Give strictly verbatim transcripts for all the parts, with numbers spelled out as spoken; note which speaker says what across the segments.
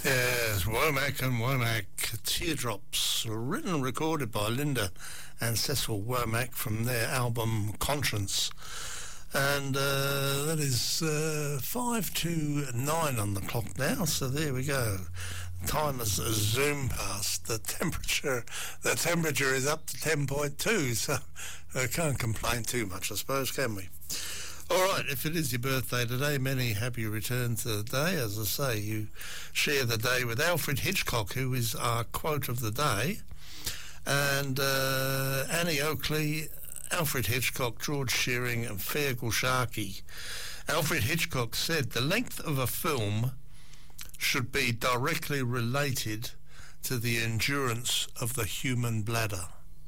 Speaker 1: Yes, Womack and Womack, Teardrops, written and recorded by Linda and Cecil Womack from their album Conscience. And uh, that is uh, five to nine on the clock now, so there we go. Time has zoomed past. The temperature, the temperature is up to ten point two, so I can't complain too much, I suppose, can we? All right, if it is your birthday today, many happy returns to the day. As I say, you share the day with Alfred Hitchcock, who is our quote of the day, and uh, Annie Oakley, Alfred Hitchcock, George Shearing, and Feargal Sharkey. Alfred Hitchcock said, "The length of a film should be directly related to the endurance of the human bladder."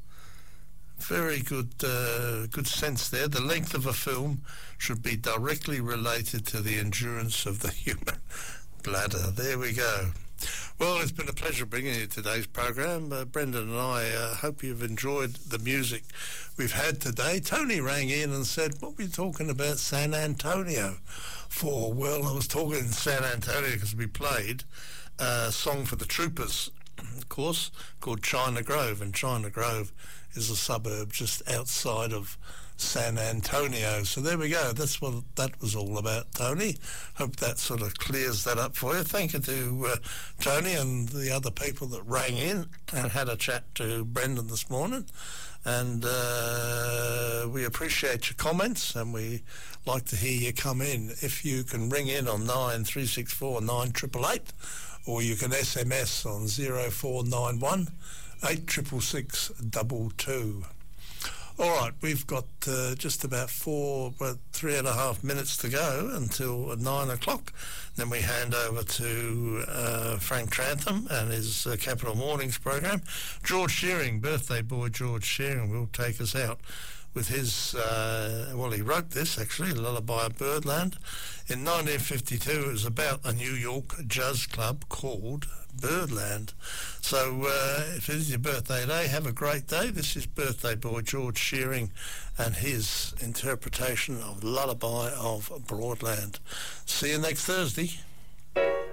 Speaker 1: Very good uh, good sense there. The length of a film should be directly related to the endurance of the human bladder. There we go. Well, it's been a pleasure bringing you today's program. Uh, Brendan and I uh, hope you've enjoyed the music we've had today. Tony rang in and said, "What were you talking about San Antonio for?" Well, I was talking San Antonio because we played a song for the Troopers, of course, called China Grove, and China Grove is a suburb just outside of San Antonio. So there we go. That's what that was all about, Tony. Hope that sort of clears that up for you. Thank you to uh, Tony and the other people that rang in and had a chat to Brendan this morning. And uh, we appreciate your comments, and we like to hear you come in. If you can ring in on nine three six four nine eight eight eight, or you can S M S on zero four nine one eight six six six two two. All right, we've got uh, just about four, about three and a half minutes to go until nine o'clock. Then we hand over to uh, Frank Trantham and his uh, Capital Mornings program. George Shearing, birthday boy George Shearing, will take us out with his, uh, well, he wrote this, actually, Lullaby of Birdland. In nineteen fifty-two, it was about a New York jazz club called Birdland. So uh, if it is your birthday day, have a great day. This is birthday boy George Shearing and his interpretation of Lullaby of Broadland. See you next Thursday.